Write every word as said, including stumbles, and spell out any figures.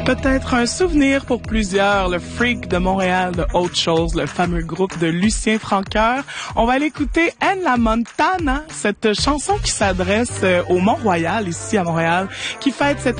Peut-être un souvenir pour plusieurs, le Freak de Montréal de Autre Chose, le fameux groupe de Lucien Francoeur. On va aller écouter En la Montana, cette chanson qui s'adresse au Mont-Royal, ici à Montréal, qui fête cette